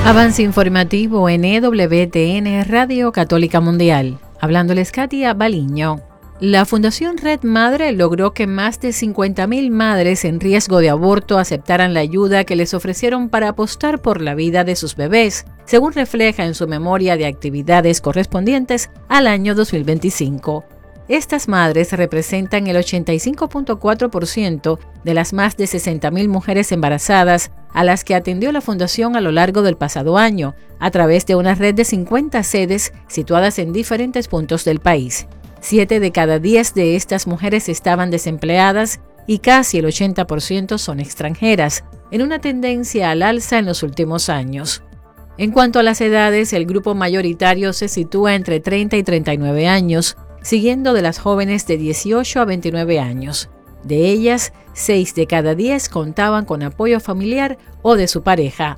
Avance informativo en EWTN Radio Católica Mundial. Hablándoles Katia Baliño. La Fundación Red Madre logró que más de 50.000 madres en riesgo de aborto aceptaran la ayuda que les ofrecieron para apostar por la vida de sus bebés, según refleja en su memoria de actividades correspondientes al año 2025. Estas madres representan el 85.4% de las más de 60.000 mujeres embarazadas a las que atendió la Fundación a lo largo del pasado año, a través de una red de 50 sedes situadas en diferentes puntos del país. 7 de cada 10 de estas mujeres estaban desempleadas y casi el 80% son extranjeras, en una tendencia al alza en los últimos años. En cuanto a las edades, el grupo mayoritario se sitúa entre 30 y 39 años, siguiendo de las jóvenes de 18 a 29 años. De ellas, 6 de cada 10 contaban con apoyo familiar o de su pareja.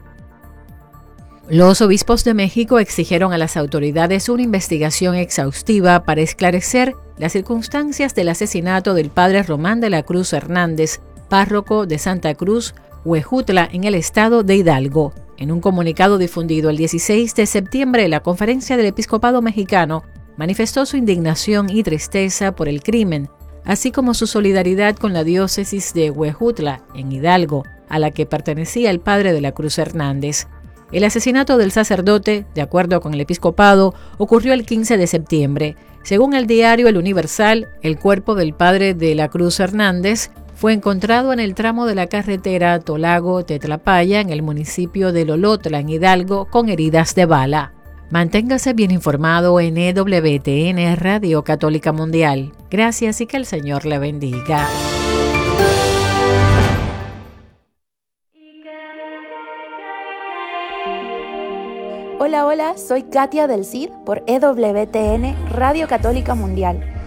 Los obispos de México exigieron a las autoridades una investigación exhaustiva para esclarecer las circunstancias del asesinato del padre Román de la Cruz Hernández, párroco de Santa Cruz, Huejutla, en el estado de Hidalgo. En un comunicado difundido el 16 de septiembre, la Conferencia del Episcopado Mexicano manifestó su indignación y tristeza por el crimen, así como su solidaridad con la diócesis de Huejutla, en Hidalgo, a la que pertenecía el padre de la Cruz Hernández. El asesinato del sacerdote, de acuerdo con el episcopado, ocurrió el 15 de septiembre. Según el diario El Universal, el cuerpo del padre de la Cruz Hernández fue encontrado en el tramo de la carretera Tolago-Tetlapaya, en el municipio de Lolotla, en Hidalgo, con heridas de bala. Manténgase bien informado en EWTN Radio Católica Mundial. Gracias y que el Señor le bendiga. Hola, soy Katia del Cid por EWTN Radio Católica Mundial.